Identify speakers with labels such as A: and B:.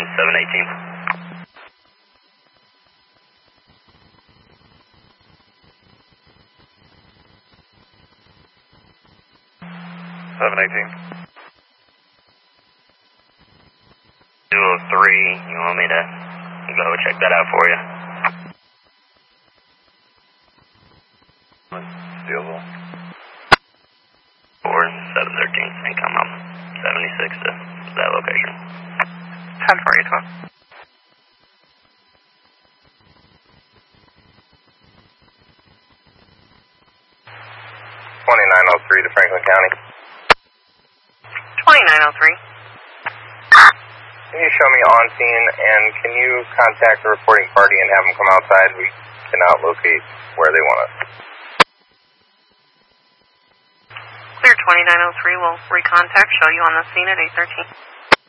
A: 718.
B: 718.
A: 203, you want me to go check that out for you?
B: Steele.
A: 4713, and come up 76 to that location.
C: 10-4, 8-12.
B: To Franklin County.
C: 2903.
B: Can you show me on scene, and can you contact the reporting party and have them come outside? We cannot locate where they want us.
C: Clear 2903 will recontact, show you on the scene at 813.